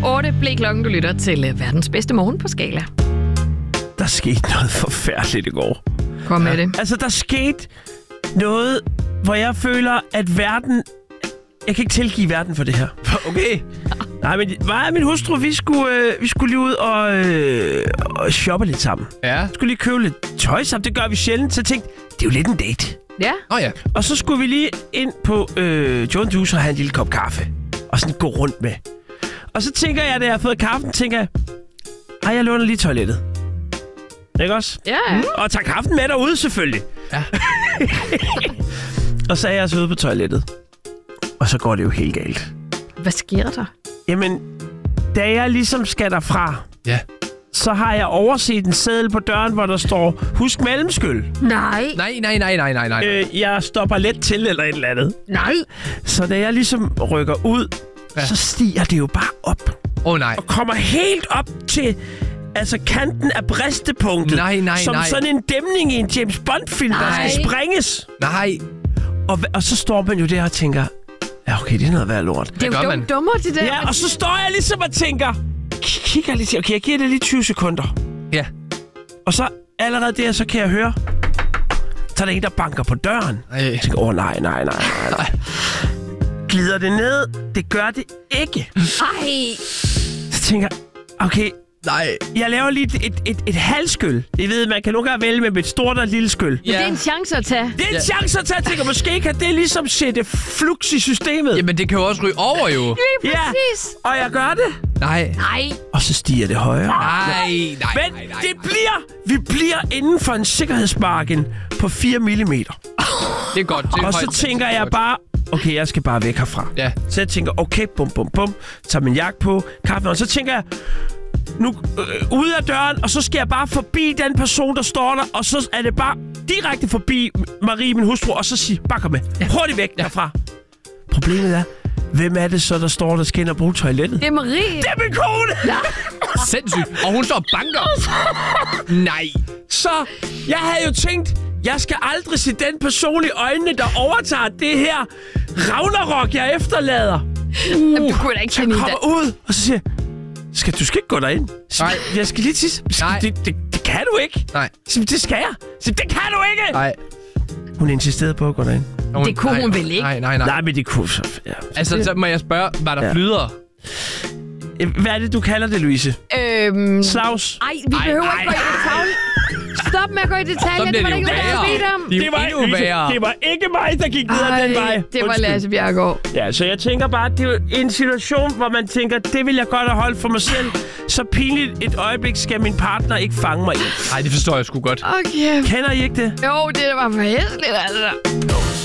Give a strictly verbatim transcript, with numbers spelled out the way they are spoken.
otte blev klokken, du lytter til verdens bedste morgen på Skala. Der skete noget forfærdeligt i går. Kom med det. Altså, der skete noget, hvor jeg føler, at verden... Jeg kan ikke tilgive verden for det her. Okay. Nej, men mig og min hustru, vi skulle, øh, vi skulle lige ud og, øh, og shoppe lidt sammen. Ja. Vi skulle lige købe lidt tøj sammen. Det gør vi sjældent. Så jeg tænkte, det er jo lidt en date. Ja. Åh oh, ja. Og så skulle vi lige ind på øh, Jones Juice og have en lille kop kaffe. Og sådan gå rundt med. Og så tænker jeg, da jeg har fået kaffen, tænker jeg, ej, jeg låner lige toilettet. Ikke også? Ja, ja. Og tager kaffen med derude, selvfølgelig. Ja. Og så er jeg så ude på toilettet. Og så går det jo helt galt. Hvad sker der? Jamen, da jeg ligesom skal derfra, Ja. så har jeg overset en seddel på døren, hvor der står, husk mellemskyld. Nej. Nej, nej, nej, nej, nej, nej. Øh, jeg stopper let til eller et eller andet. Nej. Så da jeg ligesom rykker ud, Ja. ja. så stiger det jo bare op. Åh oh, nej. Og kommer helt op til altså kanten af bristepunktet. Nej, nej, som nej. sådan en dæmning i en James Bond-film, der Nej. skal sprænges. Nej. Og, og så står man jo der og tænker, ja okay, det er noget værd lort. Det er gør jo man? dum, dummer, det der. Ja, og så står jeg ligesom og tænker, k- kigger lidt, okay, jeg giver det lige tyve sekunder. Ja. Og så allerede der, så kan jeg høre, så er der en, der banker på døren. Ej. Jeg tænker, åh oh, nej, nej, nej, nej, nej. Glider det ned? Det gør det ikke. Ej. Så tænker jeg, okay, Nej. jeg laver lige et, et, et, et halvskyld. Jeg ved, man kan nogle gange vælge med et stort og et lille skyld. Men det er en chance at tage. Det er en Ja. chance at tage, jeg tænker, måske kan det ligesom sætte flux i systemet. Jamen, det kan jo også ryge over, jo. Lige Ja, præcis. og jeg gør det. Nej. Nej. Og så stiger det højere. Nej, nej, nej, Men nej, nej. det bliver, vi bliver inden for en sikkerhedsmargin på fire millimeter. Det er godt. Det er Og så højt. tænker Det er jeg godt. bare, okay, jeg skal bare væk herfra. Ja. Så jeg tænker, okay, bum, bum, bum. Tager min jakke på, kaffe, og så tænker jeg, nu øh, ude af døren, og så skal jeg bare forbi den person, der står der, og så er det bare direkte forbi Marie, min hustru, og så sige, bare kom med. Hurtigt væk Ja. derfra. Problemet er, hvem er det så, der står, der skal ind og bruge toilettet? Det er Marie. Det er min kone! Sindssygt. Og hun står og banker. Nej. Så jeg havde jo tænkt, jeg skal aldrig se den person i øjnene, der overtager det her Ragnarok, jeg efterlader. Jamen, du kunne da ikke Så jeg kende kommer ud, og så siger jeg, skal, du skal ikke gå derind. Så, Nej. Jeg skal lige tisse. Så, Nej. Det, det, det kan du ikke. Nej. Så, det skal jeg. Så, det kan du ikke. Nej. Hun insisterede på at gå derind. Det kunne nej, hun vel ikke? Nej, nej, nej. Nej, men det kunne så... Ja. Altså, så må jeg spørge, var der Ja. flyder? Hvad er det, du kalder det, Louise? Øhm... Slags? Ej, vi Ej, behøver ej, ikke gå i detaljer. Stop med at gå i detaljer. Så Det bliver var det da jo ikke noget, jeg værre. havde bedt om. Det er jo endnu Louise, værre. det var ikke mig, der gik videre den vej. Ej, det var Undskyld. Lasse Bjerregaard. Ja, så jeg tænker bare, det er jo en situation, hvor man tænker, det vil jeg godt have holdt for mig selv. Så pinligt et øjeblik skal min partner ikke fange mig i. Nej, det forstår jeg sgu godt. Okay. Kender I ikke det? Jo, det var for hæsligt, altså.